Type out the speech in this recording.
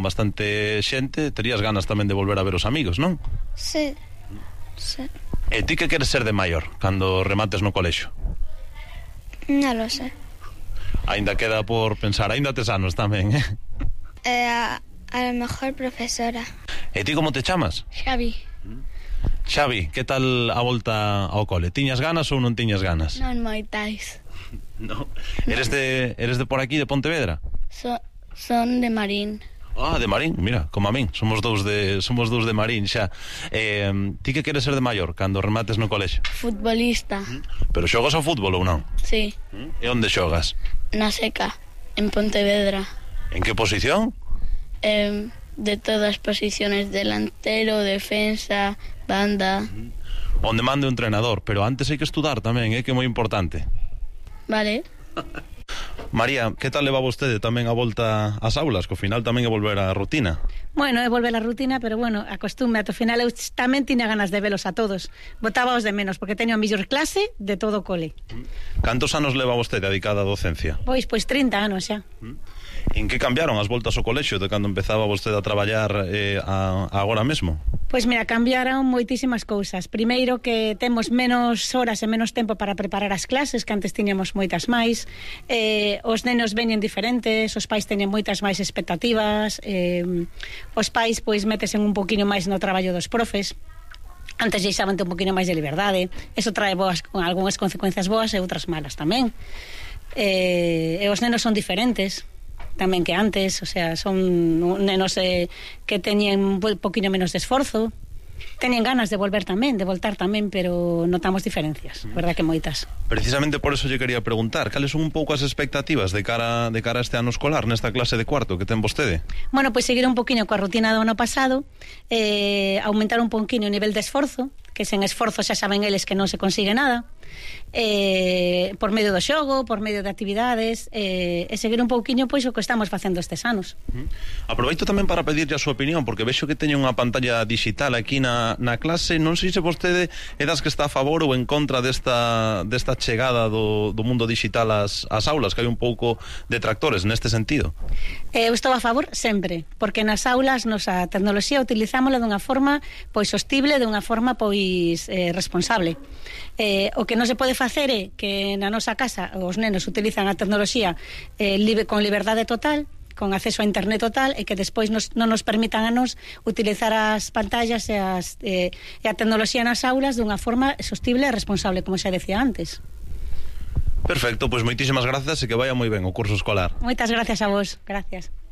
bastante xente, terías ganas tamén de volver a ver os amigos, non? Sí. E ti que queres ser de maior cando remates no colexio? Non lo sé. Ainda queda por pensar, ainda tes anos tamén, A lo mejor profesora. E ti como te chamas? Xavi. Xavi, que tal a volta ao cole? Tiñas ganas ou non tiñas ganas? Non moitais. No. Eres de por aquí, de Pontevedra? Son de Marín. Ah, de Marín, mira, como a min, somos dous de Marín xa. Ti que queres ser de maior cando remates no colexio? Futbolista. Pero xogas ao fútbol ou non? Sí. E onde xogas? Na Seca, en Pontevedra. En que posición? De todas as posiciones, delantero, defensa, banda. Onde mande o entrenador, pero antes hai que estudar tamén, que é moi importante. Vale. María, que tal leva vostede tamén a volta ás aulas, que ao final tamén é volver á rutina? Bueno, é volver á rutina, pero bueno, acostume, ao final eu tamén tiña ganas de velos a todos. Botábaos de menos, porque teño a mellor clase de todo o cole. Cantos anos leva vostede dedicada á docencia? Pois 30 anos xa. En que cambiaron as voltas ao colexio de cando empezaba vostede a traballar agora mesmo? Pois mira, cambiaron moitísimas cousas. Primeiro que temos menos horas e menos tempo para preparar as clases, que antes tiñamos moitas máis. Os nenos veñen diferentes, os pais teñen moitas máis expectativas, os pais pois metesen un poquinho máis no traballo dos profes. Antes deixaban un poquinho máis de liberdade. Eso trae algunhas consecuencias boas e outras malas tamén. E os nenos son diferentes tamén que antes, o sea, son nenos que teñen un poquinho menos de esforzo, teñen ganas de voltar tamén, pero notamos diferencias, verdad que moitas. Precisamente por eso lle quería preguntar, cales son un pouco as expectativas de cara a este ano escolar, nesta clase de cuarto que ten vostede? Bueno, pois seguir un poquinho coa rutina do ano pasado, aumentar un poquinho o nivel de esforzo, que sen esforzo xa saben eles que non se consigue nada, por medio do xogo, por medio de actividades, e seguir un pouquiño pois o que estamos facendo estes anos. Aproveito tamén para pedirlle a súa opinión, porque vexo que teño unha pantalla digital aquí na clase. Non sei se vostede é das que está a favor ou en contra desta chegada do mundo digital ás aulas, que hai un pouco de detractores neste sentido. Eu estou a favor sempre, porque nas aulas a tecnoloxía utilizámola dunha forma pois sostible, dunha forma pois responsable. O que non se pode facer é que na nosa casa os nenos utilizan a tecnoloxía con liberdade total, con acceso a internet total, e que despois non nos permitan a nos utilizar as pantallas e a tecnoloxía nas aulas dunha forma sostible e responsable, como xa decía antes. Perfecto, pois moitísimas grazas e que vaya moi ben o curso escolar. Moitas gracias a vos, gracias.